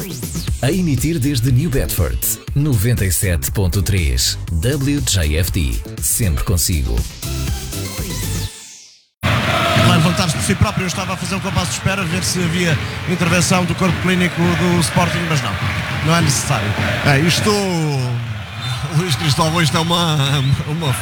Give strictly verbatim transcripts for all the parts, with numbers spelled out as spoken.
A emitir desde New Bedford, noventa e sete ponto três W J F D, sempre consigo. Vai levantar-se por si próprio, eu estava a fazer um compasso de espera, ver se havia intervenção do corpo clínico do Sporting, mas não, não é necessário. É, isto, Luís Cristóvão, isto é uma, uma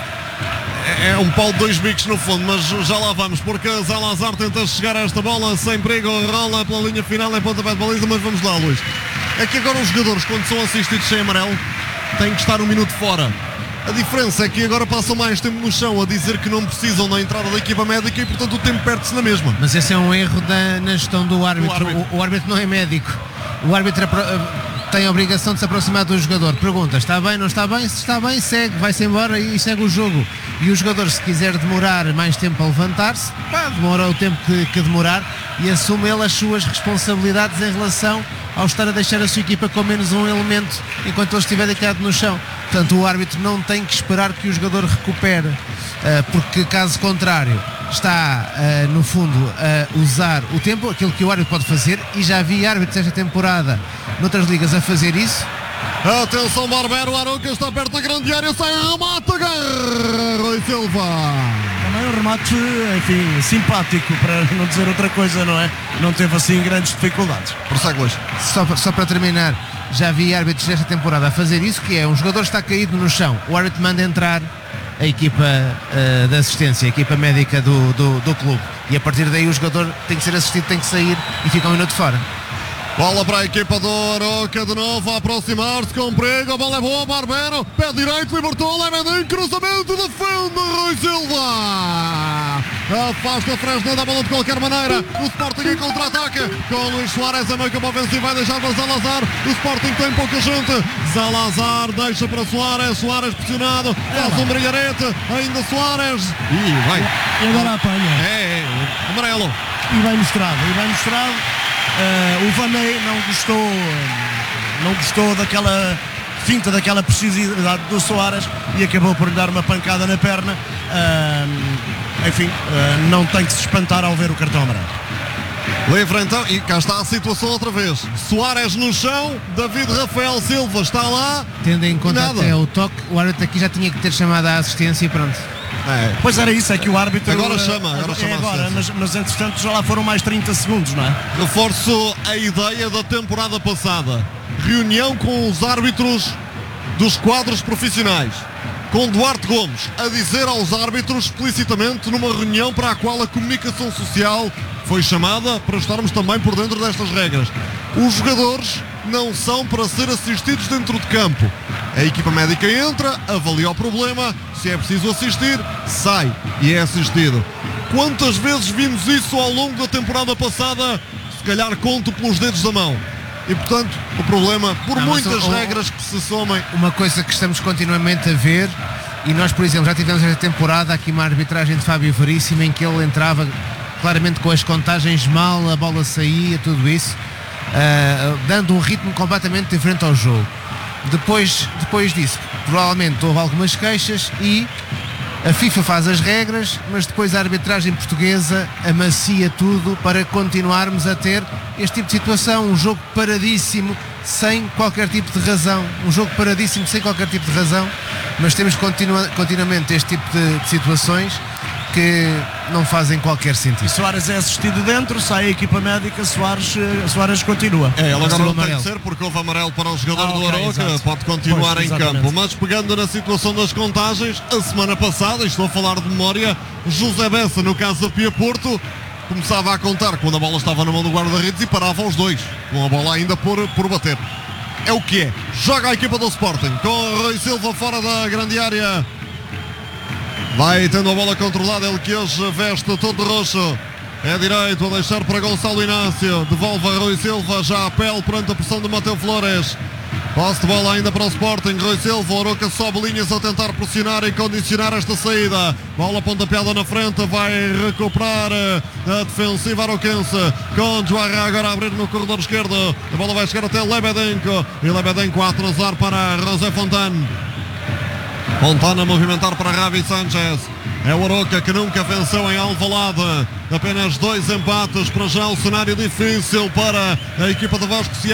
é um pau de dois bicos no fundo, mas já lá vamos, porque Zalazar tenta chegar a esta bola sem perigo, rola pela linha final em pontapé de baliza, mas vamos lá, Luís. É que agora os jogadores, quando são assistidos sem amarelo, têm que estar um minuto fora. A diferença é que agora passam mais tempo no chão a dizer que não precisam da entrada da equipa médica e, portanto, o tempo perde-se na mesma. Mas esse é um erro da, na gestão do árbitro. O árbitro. O, o árbitro não é médico. O árbitro tem a obrigação de se aproximar do jogador. Pergunta, está bem, não está bem? Se está bem, segue, vai-se embora e segue o jogo. E o jogador, se quiser demorar mais tempo a levantar-se, pá, demora o tempo que, que demorar e assume ele as suas responsabilidades em relação ao estar a deixar a sua equipa com menos um elemento enquanto ele estiver deitado no chão. Portanto, o árbitro não tem que esperar que o jogador recupere, porque caso contrário está, no fundo, a usar o tempo, aquilo que o árbitro pode fazer, e já vi árbitros esta temporada noutras ligas a fazer isso. Atenção, Barbero, Arouca está perto da grande área, sai a remate, agarra Rui Silva. Também um remate, enfim, simpático, para não dizer outra coisa, não é? Não teve assim grandes dificuldades. Prossegue, Luís. Só, só para terminar, já vi árbitros desta temporada a fazer isso, que é, um jogador está caído no chão, o árbitro manda entrar a equipa uh, de assistência, a equipa médica do, do, do clube, e a partir daí o jogador tem que ser assistido, tem que sair e fica um minuto fora. Bola para a equipa do Arouca de novo a aproximar-se com perigo, a bola é boa, Barbero, pé direito, libertou, Levedin, cruzamento, defende Rui Silva, afasta Fresno da bola de qualquer maneira, o Sporting em contra-ataque, com Luís Soares a meio campo ofensivo, vai deixar para Zalazar, o Sporting tem pouca gente, Zalazar deixa para Soares, Soares pressionado, faz um brilharete, ainda Soares, e vai, E agora apanha. é, é, amarelo. E vai mostrado, e vai mostrado. Uh, o Vanei não gostou, não gostou daquela finta, daquela precisidade do Soares e acabou por lhe dar uma pancada na perna. Uh, enfim, uh, não tem que se espantar ao ver o cartão amarelo. Livre então, e cá está a situação outra vez. Soares no chão, David Rafael Silva está lá. Tendo em conta Nada. até o toque, o árbitro aqui já tinha que ter chamado a assistência e pronto. É. Pois era isso, é que o árbitro Agora uh, chama, agora é chama a agora, assistência. mas, mas entretanto já lá foram mais trinta segundos, não é? Reforço a ideia da temporada passada. Reunião com os árbitros dos quadros profissionais. Com Duarte Gomes a dizer aos árbitros explicitamente numa reunião para a qual a comunicação social foi chamada para estarmos também por dentro destas regras. Os jogadores não são para ser assistidos dentro de campo. A equipa médica entra, avalia o problema, se é preciso assistir, sai e é assistido. Quantas vezes vimos isso ao longo da temporada passada? Se calhar conto pelos dedos da mão. E portanto, o problema, por Não, mas muitas o- o- regras que se somem, Uma coisa que estamos continuamente a ver, e nós, por exemplo, já tivemos esta temporada aqui uma arbitragem de Fábio Veríssimo em que ele entrava claramente com as contagens mal, a bola saía, tudo isso, uh, dando um ritmo completamente diferente ao jogo. Depois, depois disso, provavelmente houve algumas queixas e a FIFA faz as regras, mas depois a arbitragem portuguesa amacia tudo para continuarmos a ter este tipo de situação, um jogo paradíssimo, sem qualquer tipo de razão, um jogo paradíssimo sem qualquer tipo de razão, mas temos continua, continuamente este tipo de, de situações que não fazem qualquer sentido. Soares é assistido dentro, sai a equipa médica, Soares, eh, Soares continua. é, ele agora Recebeu não tem amarelo. que ser porque houve amarelo para o jogador Ah, do ok, Arouca, exato. pode continuar Pois, em exatamente. campo. Mas pegando na situação das contagens, a semana passada, e estou a falar de memória, José Bessa, no caso da Pia Porto, começava a contar quando a bola estava na mão do guarda-redes e parava os dois, com a bola ainda por, por bater. É o que é. Joga a equipa do Sporting, com o Rui Silva fora da grande área. Vai tendo a bola controlada, ele que hoje veste todo de roxo. É direito a deixar para Gonçalo Inácio. Devolve a Rui Silva, já a pele perante a pressão de Mateu Flores. Posse de bola ainda para o Sporting. Rui Silva, o Arouca sobe linhas a tentar pressionar e condicionar esta saída. Bola pontapeada na frente, vai recuperar a defensiva arauquense. Com Joarra agora a abrir no corredor esquerdo. A bola vai chegar até Lebedenko. E Lebedenko a atrasar para José Fontana. Fontana a movimentar para Ravi Sanchez. É o Arouca que nunca venceu em Alvalade. Apenas dois empates, para já um cenário difícil para a equipa de Vasco.